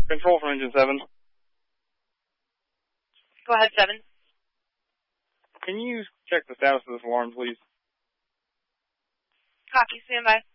Control from Engine 7. Go ahead, 7. Can you check the status of this alarm, please? Copy, stand by.